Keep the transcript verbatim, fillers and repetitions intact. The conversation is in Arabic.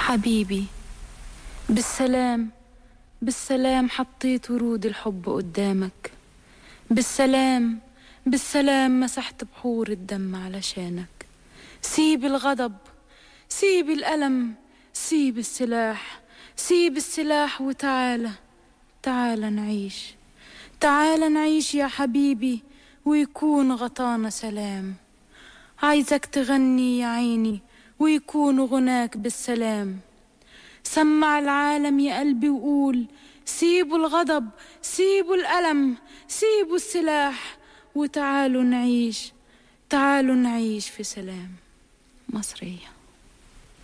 حبيبي بالسلام، بالسلام حطيت ورود الحب قدامك، بالسلام بالسلام مسحت بحور الدم علشانك. سيب الغضب، سيب الألم، سيب السلاح، سيب السلاح وتعالى، تعالى نعيش، تعالى نعيش يا حبيبي ويكون غطانا سلام. عايزك تغني يا عيني ويكون غناك بالسلام. سمع العالم يا قلبي وقول سيبوا الغضب، سيبوا الألم، سيبوا السلاح وتعالوا نعيش، تعالوا نعيش في سلام. مصرية.